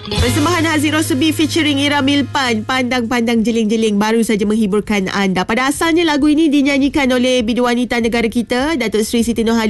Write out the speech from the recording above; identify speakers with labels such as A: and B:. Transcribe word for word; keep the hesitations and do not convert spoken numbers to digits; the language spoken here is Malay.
A: Persembahan Haziq Rosubi featuring Ira Milpan, Pandang-Pandang Jeling-Jeling baru saja menghiburkan anda. Pada asalnya lagu ini dinyanyikan oleh bidu wanita negara kita, Datuk Seri Siti Nurhaliza